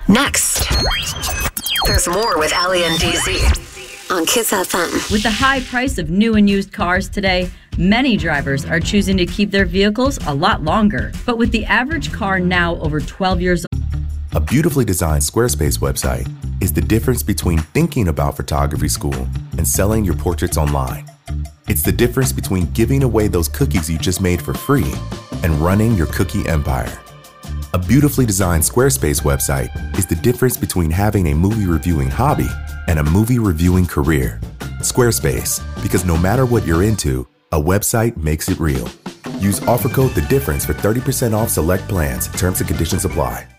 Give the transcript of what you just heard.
Next, there's more with Ali and DZ on Kiss FM. With the high price of new and used cars today, many drivers are choosing to keep their vehicles a lot longer. But with the average car now over 12 years old, a beautifully designed Squarespace website is the difference between thinking about photography school and selling your portraits online. It's the difference between giving away those cookies you just made for free and running your cookie empire. A beautifully designed Squarespace website is the difference between having a movie reviewing hobby and a movie reviewing career. Squarespace, because no matter what you're into, a website makes it real. Use offer code THE DIFFERENCE for 30% off select plans. Terms and conditions apply.